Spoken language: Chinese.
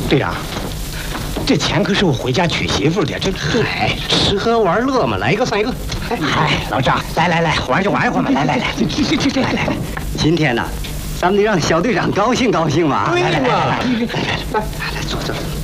队长，这钱可是我回家娶媳妇的，这哎，吃喝玩乐嘛，来一个算一个。 哎，老张，来，玩就玩一会儿嘛，来，来， 今天呢，咱们得让小队长高兴高兴嘛。 对嘛， 来，坐这。